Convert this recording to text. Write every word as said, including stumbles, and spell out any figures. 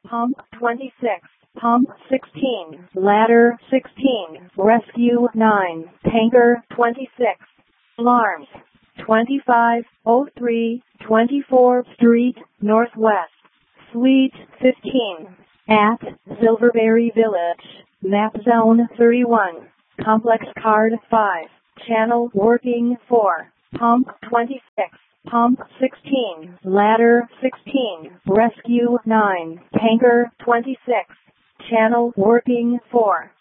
Pump twenty-six, Pump sixteen, Ladder sixteen, Rescue nine, Tanker twenty-six, Alarms twenty-five oh three, twenty-fourth Street, Northwest, Suite fifteen, at Silverberry Village, Map Zone thirty-one, Complex Card five, Channel Working four, Pump twenty-six, Pump sixteen, Ladder sixteen, Rescue nine, Tanker twenty-six, Channel Working four.